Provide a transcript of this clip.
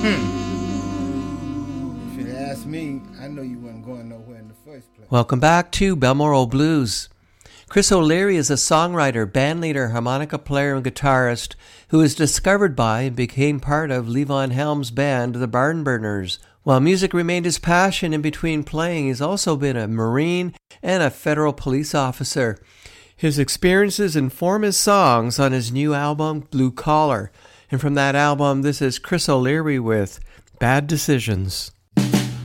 If you ask me, I know you weren't going nowhere in the first place. Welcome back to Balmoral Blues. Chris O'Leary is a songwriter, bandleader, harmonica player, and guitarist who was discovered by and became part of Levon Helm's band, the Barnburners. While music remained his passion in between playing, he's also been a Marine and a federal police officer. His experiences inform his songs on his new album, Blue Collar. And from that album, this is Chris O'Leary with Bad Decisions.